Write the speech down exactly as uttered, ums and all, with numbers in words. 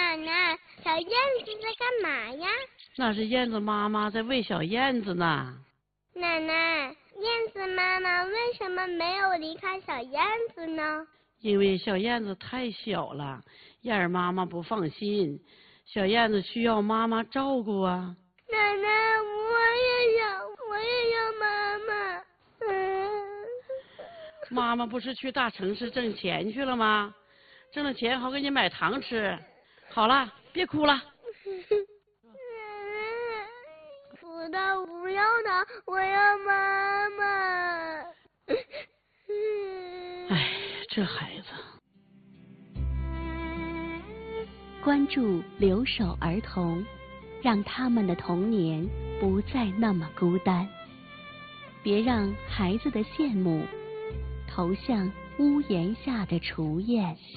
奶奶，小燕子在干嘛呀？ 那是燕子妈妈在喂小燕子呢。 奶奶，燕子妈妈为什么没有离开小燕子呢？ 因为小燕子太小了，燕儿妈妈不放心，小燕子需要妈妈照顾啊。 奶奶，我也要，我也要妈妈。嗯。 妈妈不是去大城市挣钱去了吗？挣了钱好给你买糖吃。好了，别哭了。 不的，不要的，我要妈妈。 哎，这孩子。 关注留守儿童，让他们的童年不再那么孤单。别让孩子的羡慕投向屋檐下的雏燕。